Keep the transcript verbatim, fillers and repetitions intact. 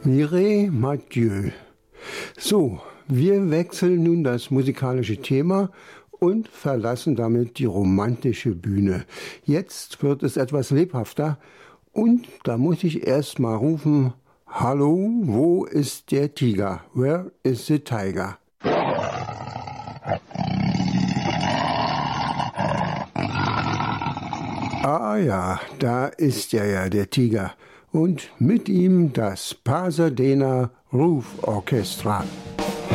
Mireille Mathieu. So, wir wechseln nun das musikalische Thema und verlassen damit die romantische Bühne. Jetzt wird es etwas lebhafter und da muss ich erst mal rufen: Hallo, wo ist der Tiger? Where is the tiger? Ah ja, da ist er ja, der Tiger. Und mit ihm das Pasadena Roof Orchestra.